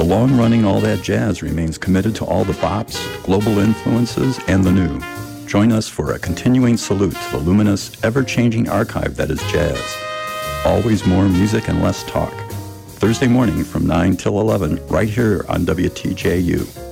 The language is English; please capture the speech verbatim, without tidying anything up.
long-running All That Jazz remains committed to all the bops, global influences, and the new. Join us for a continuing salute to the luminous, ever-changing archive that is jazz. Always more music and less talk. Thursday morning from nine till eleven, right here on W T J U.